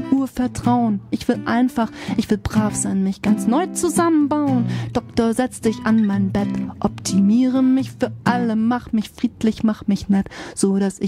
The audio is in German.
Urvertrauen. Ich will brav sein, mich ganz neu zusammenbauen. Doktor, setz dich an mein Bett, optimiere mich für alle, mach mich friedlich, mach mich nett, so dass ich